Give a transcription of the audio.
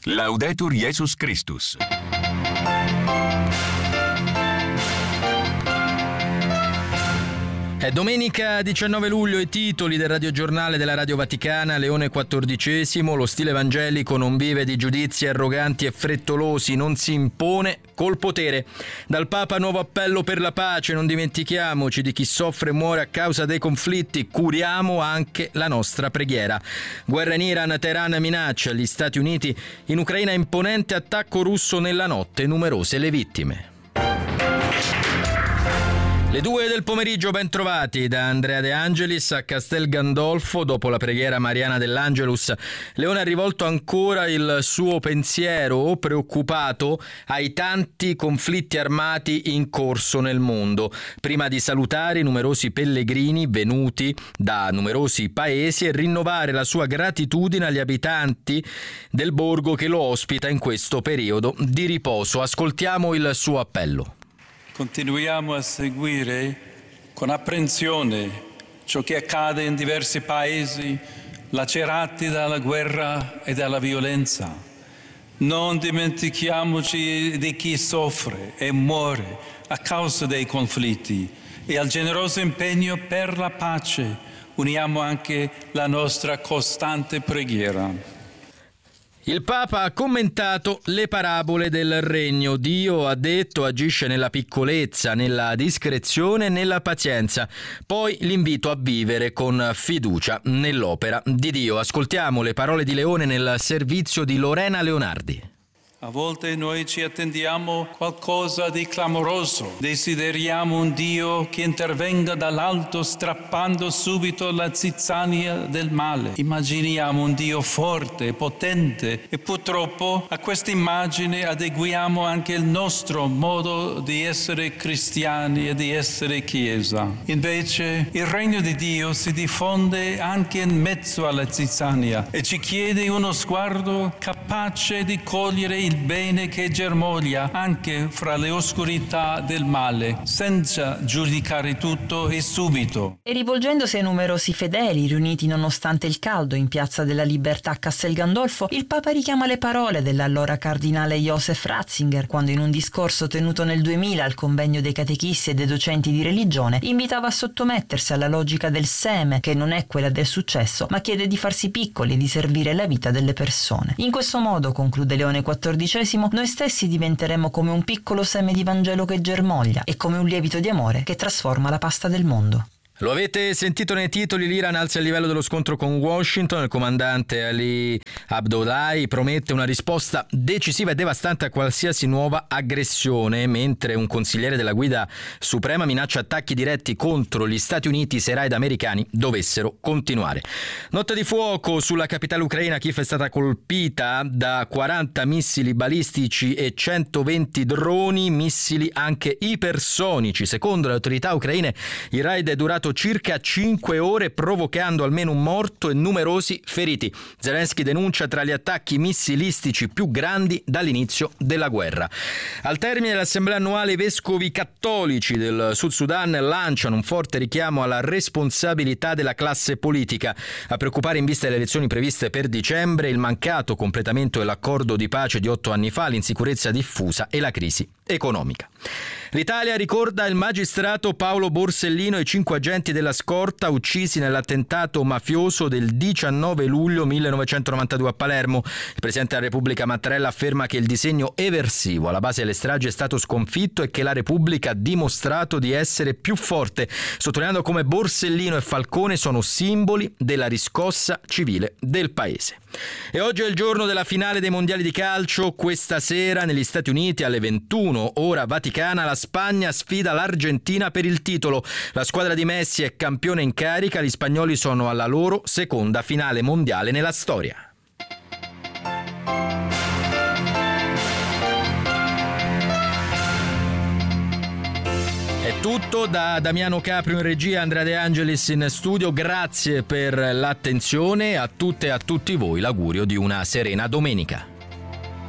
Laudetur Jesus Christus. È domenica 19 luglio, i titoli del radiogiornale della Radio Vaticana, Leone XIV, lo stile evangelico non vive di giudizi arroganti e frettolosi, non si impone col potere. Dal Papa nuovo appello per la pace, non dimentichiamoci di chi soffre e muore a causa dei conflitti, curiamo anche la nostra preghiera. Guerra in Iran, Teheran minaccia gli Stati Uniti, in Ucraina imponente attacco russo nella notte, numerose le vittime. Le 2 del pomeriggio, ben trovati da Andrea De Angelis a Castel Gandolfo. Dopo la preghiera mariana dell'Angelus, Leone ha rivolto ancora il suo pensiero preoccupato ai tanti conflitti armati in corso nel mondo, prima di salutare i numerosi pellegrini venuti da numerosi paesi e rinnovare la sua gratitudine agli abitanti del borgo che lo ospita in questo periodo di riposo. Ascoltiamo il suo appello. Continuiamo a seguire con apprensione ciò che accade in diversi paesi lacerati dalla guerra e dalla violenza. Non dimentichiamoci di chi soffre e muore a causa dei conflitti e al generoso impegno per la pace uniamo anche la nostra costante preghiera. Il Papa ha commentato le parabole del regno. Dio, ha detto, agisce nella piccolezza, nella discrezione e nella pazienza. Poi l'invito a vivere con fiducia nell'opera di Dio. Ascoltiamo le parole di Leone nel servizio di Lorena Leonardi. A volte noi ci attendiamo qualcosa di clamoroso, desideriamo un Dio che intervenga dall'alto strappando subito la zizzania del male. Immaginiamo un Dio forte, potente e purtroppo a questa immagine adeguiamo anche il nostro modo di essere cristiani e di essere Chiesa. Invece il regno di Dio si diffonde anche in mezzo alla zizzania e ci chiede uno sguardo capace di cogliere il bene che germoglia anche fra le oscurità del male, senza giudicare tutto e subito. E rivolgendosi ai numerosi fedeli riuniti nonostante il caldo in Piazza della Libertà a Castel Gandolfo, il Papa richiama le parole dell'allora cardinale Joseph Ratzinger quando in un discorso tenuto nel 2000 al convegno dei catechisti e dei docenti di religione invitava a sottomettersi alla logica del seme, che non è quella del successo, ma chiede di farsi piccoli e di servire la vita delle persone. In questo modo, conclude Leone XIV, noi stessi diventeremo come un piccolo seme di Vangelo che germoglia e come un lievito di amore che trasforma la pasta del mondo. Lo avete sentito nei titoli, l'Iran alza il livello dello scontro con Washington, il comandante Ali Abdollahi promette una risposta decisiva e devastante a qualsiasi nuova aggressione, mentre un consigliere della Guida Suprema minaccia attacchi diretti contro gli Stati Uniti se i raid americani dovessero continuare. Notte di fuoco sulla capitale ucraina, Kiev è stata colpita da 40 missili balistici e 120 droni, missili anche ipersonici. Secondo le autorità ucraine il raid è durato circa 5 ore, provocando almeno un morto e numerosi feriti. Zelensky denuncia tra gli attacchi missilistici più grandi dall'inizio della guerra. Al termine dell'assemblea annuale, i vescovi cattolici del Sud Sudan lanciano un forte richiamo alla responsabilità della classe politica. A preoccupare in vista delle elezioni previste per dicembre il mancato completamento dell'accordo di pace di 8 anni fa, l'insicurezza diffusa e la crisi economica. L'Italia ricorda il magistrato Paolo Borsellino e i 5 agenti della scorta uccisi nell'attentato mafioso del 19 luglio 1992 a Palermo. Il Presidente della Repubblica Mattarella afferma che il disegno eversivo alla base delle stragi è stato sconfitto e che la Repubblica ha dimostrato di essere più forte, sottolineando come Borsellino e Falcone sono simboli della riscossa civile del Paese. E oggi è il giorno della finale dei mondiali di calcio. Questa sera negli Stati Uniti alle 21, ora vaticana, la Spagna sfida l'Argentina per il titolo. La squadra di Messi è campione in carica, gli spagnoli sono alla loro seconda finale mondiale nella storia. È tutto da Damiano Caprio in regia, Andrea De Angelis in studio. Grazie per l'attenzione, a tutte e a tutti voi l'augurio di una serena domenica.